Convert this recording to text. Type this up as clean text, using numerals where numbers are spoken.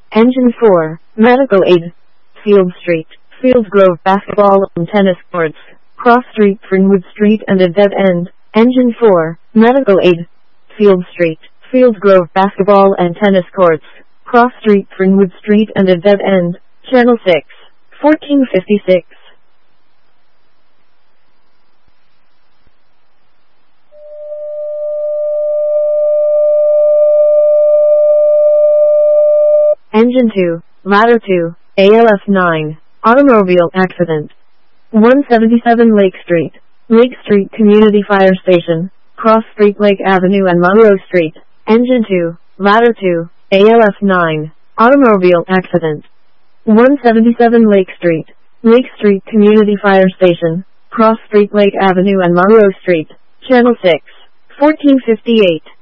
Engine 4, Medical Aid. Field Street, Field Grove Basketball and Tennis Courts. Cross Street, Fernwood Street and a dead end. Engine 4, Medical Aid. Field Street, Field Grove Basketball and Tennis Courts. Cross Street, Fernwood Street and a dead end. Channel 6, 1456. Engine 2, Ladder 2, ALF 9, Automobile Accident. 177 Lake Street, Lake Street Community Fire Station, Cross Street, Lake Avenue and Monroe Street. Engine 2, Ladder 2, ALF 9, Automobile Accident. 177 Lake Street, Lake Street Community Fire Station, Cross Street, Lake Avenue and Monroe Street. Channel 6, 1458.